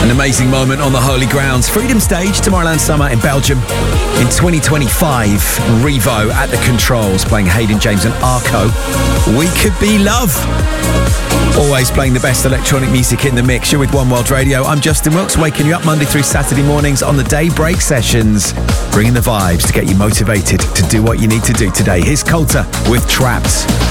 An amazing moment on the Holy Grounds. Freedom Stage, Tomorrowland Summer in Belgium. In 2025, Revo at the controls, playing Hayden James and Arco. We Could Be Love. Always playing the best electronic music in the mix. You're with One World Radio. I'm Justin Wilkes, waking you up Monday through Saturday mornings on the Daybreak Sessions, bringing the vibes to get you motivated to do what you need to do today. Here's Coulter with Trapped.